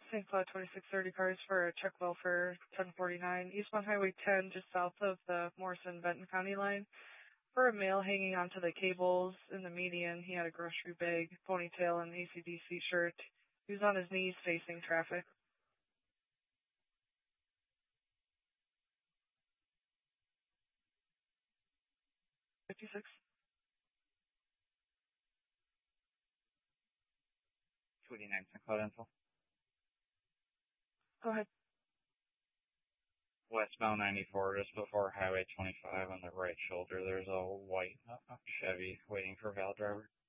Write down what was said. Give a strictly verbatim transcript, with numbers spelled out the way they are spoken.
Saint Cloud twenty-six thirty cars for a check well for ten forty-nine, eastbound Highway ten, just south of the Morrison-Benton County line. For a male hanging onto the cables in the median, he had a grocery bag, ponytail, and A C D C shirt. He was on his knees facing traffic. fifty-six. twenty-nine Saint Cloud info. Go ahead. Westbound ninety-four, just before Highway twenty-five on the right shoulder, there's a white uh, Chevy waiting for Val driver.